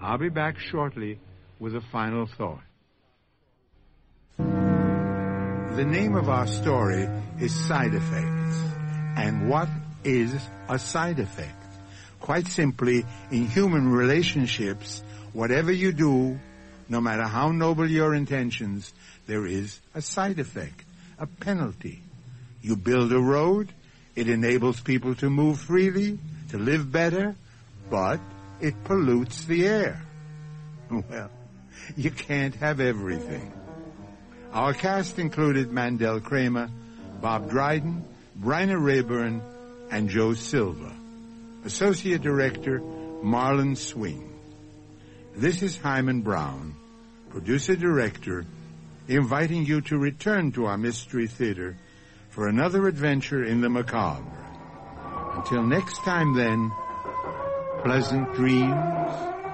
I'll be back shortly with a final thought. The name of our story is Side Effects. And what is a side effect? Quite simply, in human relationships, whatever you do, no matter how noble your intentions, there is a side effect, a penalty. You build a road, it enables people to move freely, to live better, but it pollutes the air. Well, you can't have everything. Our cast included Mandel Kramer, Bob Dryden, Bryna Rayburn, and Joe Silva. Associate Director, Marlon Swing. This is Hyman Brown, Producer-Director, inviting you to return to our Mystery Theater for another adventure in the macabre. Until next time, then, pleasant dreams